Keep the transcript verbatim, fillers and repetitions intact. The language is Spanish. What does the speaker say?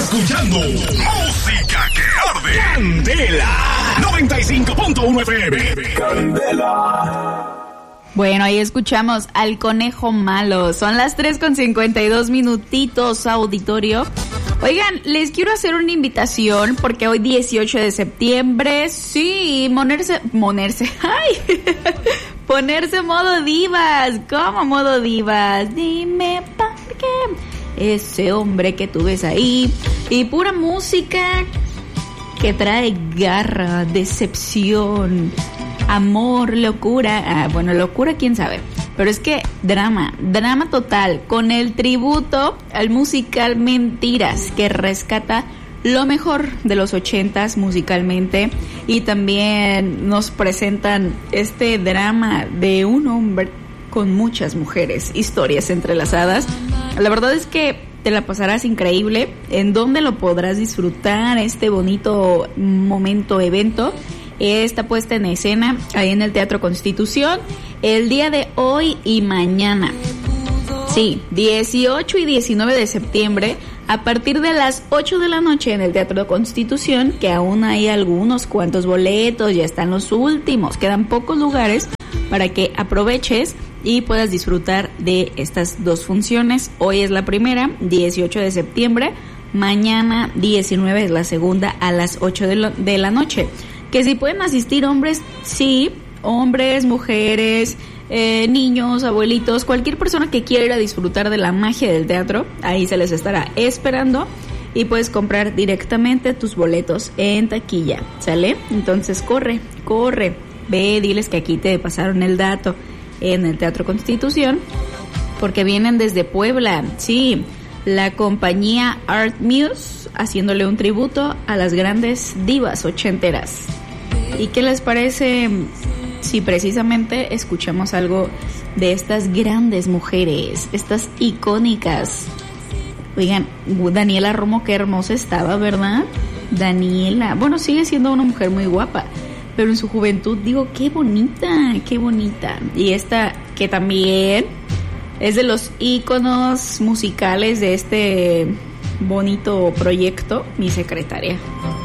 escuchando Música que Arde. Candela noventa y cinco punto uno F M. Candela. Bueno, ahí escuchamos al Conejo Malo. Son las tres con cincuenta y dos minutitos, auditorio. Oigan, les quiero hacer una invitación porque hoy dieciocho de septiembre, sí, monerse, monerse, ay, ponerse modo divas. ¿Cómo modo divas? Dime pa' qué. Ese hombre que tú ves ahí y pura música que trae garra, decepción, amor, locura. Ah, bueno, locura quién sabe, pero es que drama, drama total, con el tributo al musical Mentiras, que rescata lo mejor de los ochentas musicalmente, y también nos presentan este drama de un hombre con muchas mujeres, historias entrelazadas. La verdad es que te la pasarás increíble. ¿En dónde lo podrás disfrutar este bonito momento, evento? Está puesta en escena ahí en el Teatro Constitución el día de hoy y mañana. Sí, dieciocho y diecinueve de septiembre, a partir de las ocho de la noche en el Teatro Constitución, que aún hay algunos cuantos boletos, ya están los últimos, quedan pocos lugares para que aproveches y puedas disfrutar de estas dos funciones. Hoy es la primera, dieciocho de septiembre, mañana diecinueve es la segunda a las ocho de, lo, de la noche. Que si pueden asistir hombres, sí, hombres, mujeres, eh, niños, abuelitos, cualquier persona que quiera disfrutar de la magia del teatro, ahí se les estará esperando y puedes comprar directamente tus boletos en taquilla, ¿sale? Entonces corre, corre, ve, diles que aquí te pasaron el dato en el Teatro Constitución, porque vienen desde Puebla, sí, la compañía Art Muse, haciéndole un tributo a las grandes divas ochenteras. ¿Y qué les parece si precisamente escuchamos algo de estas grandes mujeres, estas icónicas? Oigan, Daniela Romo, qué hermosa estaba, ¿verdad? Daniela, bueno, sigue siendo una mujer muy guapa, pero en su juventud, digo, qué bonita, qué bonita. Y esta que también es de los íconos musicales de este bonito proyecto, Mi Secretaria.